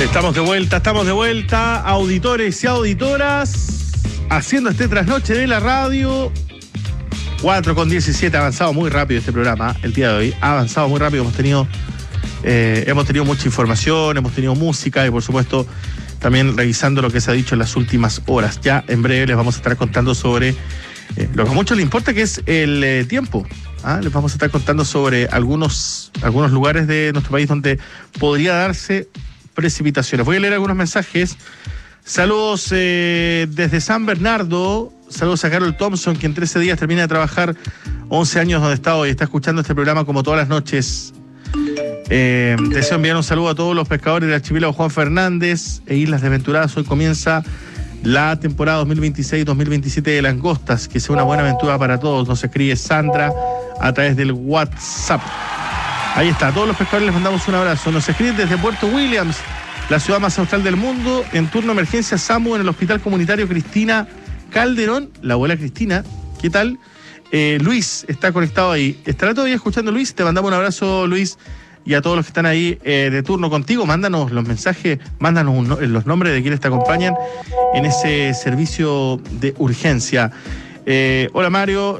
Estamos de vuelta, auditores y auditoras, haciendo este trasnoche de la radio. 4:17, ha avanzado muy rápido este programa, el día de hoy, ha avanzado muy rápido, hemos tenido mucha información, hemos tenido música y por supuesto también revisando lo que se ha dicho en las últimas horas. Ya en breve les vamos a estar contando sobre lo que a muchos les importa, que es el tiempo. Les vamos a estar contando sobre algunos lugares de nuestro país donde podría darse precipitaciones. Voy a leer algunos mensajes. Saludos desde San Bernardo. Saludos a Carol Thompson, que en 13 días termina de trabajar 11 años donde está hoy. Está escuchando este programa como todas las noches. Deseo enviar un saludo a todos los pescadores del archipiélago Juan Fernández e Islas Desventuradas. Hoy comienza la temporada 2026-2027 de langostas. Que sea una buena aventura para todos. Nos escribe Sandra a través del WhatsApp. Ahí está, a todos los pescadores les mandamos un abrazo. Nos escriben desde Puerto Williams, la ciudad más austral del mundo. En turno de emergencia, SAMU en el Hospital Comunitario Cristina Calderón. La abuela Cristina, ¿qué tal? Luis está conectado ahí. ¿Estará todavía escuchando, Luis? Te mandamos un abrazo, Luis. Y a todos los que están ahí de turno contigo, mándanos los mensajes, mándanos los nombres de quienes te acompañan en ese servicio de urgencia. Hola Mario,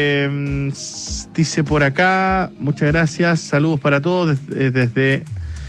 dice por acá, muchas gracias, saludos para todos desde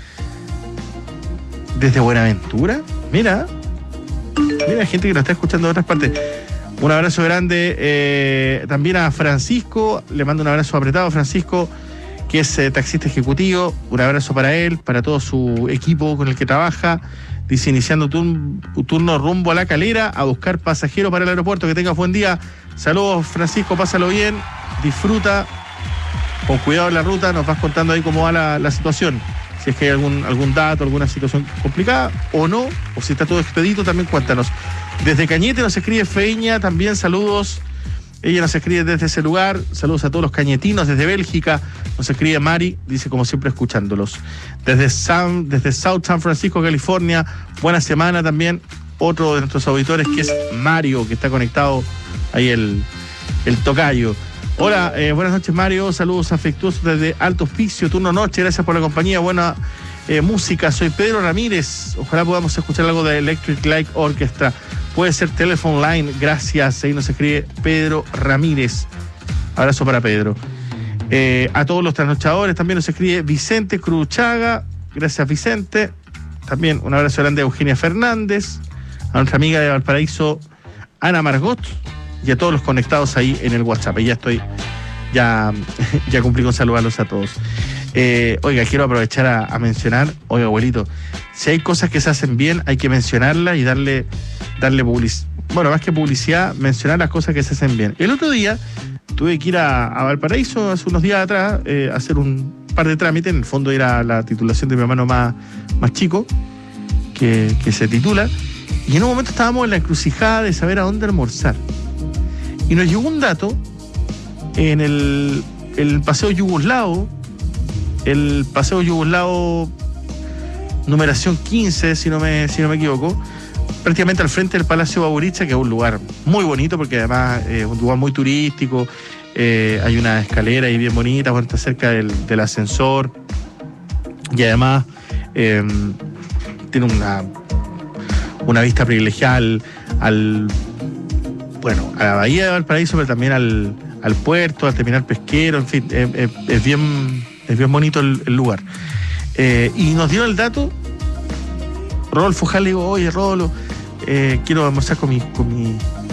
Buenaventura. Mira, gente que nos está escuchando de otras partes. Un abrazo grande también a Francisco, le mando un abrazo apretado a Francisco, que es taxista ejecutivo. Un abrazo para él, para todo su equipo con el que trabaja. Dice, iniciando turno rumbo a La Calera a buscar pasajeros para el aeropuerto. Que tengas buen día. Saludos, Francisco, pásalo bien, disfruta, con cuidado en la ruta. Nos vas contando ahí cómo va la situación. Si es que hay algún dato, alguna situación complicada o no, o si está todo expedito, también cuéntanos. Desde Cañete nos escribe Feña, también saludos. Ella nos escribe desde ese lugar. Saludos a todos los cañetinos desde Bélgica. Nos escribe Mari, dice como siempre escuchándolos. Desde South San Francisco, California. Buena semana también. Otro de nuestros auditores que es Mario, que está conectado ahí el tocayo. Hola, buenas noches Mario. Saludos afectuosos desde Alto Hospicio, turno noche. Gracias por la compañía. Buena música. Soy Pedro Ramírez. Ojalá podamos escuchar algo de Electric Light Orchestra. Puede ser Telephone Line, gracias. Ahí nos escribe Pedro Ramírez. Abrazo para Pedro. A todos los trasnochadores también nos escribe Vicente Cruchaga. Gracias, Vicente. También un abrazo grande a Eugenia Fernández, a nuestra amiga de Valparaíso, Ana Margot, y a todos los conectados ahí en el WhatsApp. Y ya cumplí con saludarlos a todos. Oiga, quiero aprovechar a mencionar, oiga, abuelito, si hay cosas que se hacen bien, hay que mencionarlas y darle publicidad. Bueno, más que publicidad, mencionar las cosas que se hacen bien. El otro día tuve que ir a Valparaíso, hace unos días atrás, a hacer un par de trámites. En el fondo era la titulación de mi hermano más chico, que se titula. Y en un momento estábamos en la encrucijada de saber a dónde almorzar. Y nos llegó un dato en el Paseo Yugoslavo, numeración 15, si no me equivoco, prácticamente al frente del Palacio Baburitza, que es un lugar muy bonito, porque además es un lugar muy turístico. Hay una escalera ahí bien bonita, bueno, está cerca del ascensor, y además tiene una vista privilegiada a la bahía de Valparaíso, pero también al puerto, al terminal pesquero, en fin, es bien bonito el lugar. Y nos dieron el dato, Rodolfo Jal, le digo, oye, Rodolfo, quiero almorzar con mi